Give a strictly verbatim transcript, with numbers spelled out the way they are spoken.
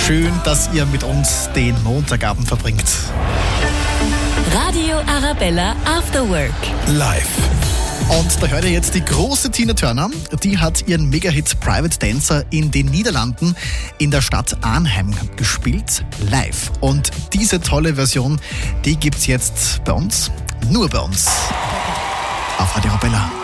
Schön, dass ihr mit uns den Montagabend verbringt. Radio Arabella After Work. Live. Und da hört ihr jetzt die große Tina Turner. Die hat ihren Megahit Private Dancer in den Niederlanden in der Stadt Arnhem gespielt, live. Und diese tolle Version, die gibt's jetzt bei uns, nur bei uns, auf Radio Arabella.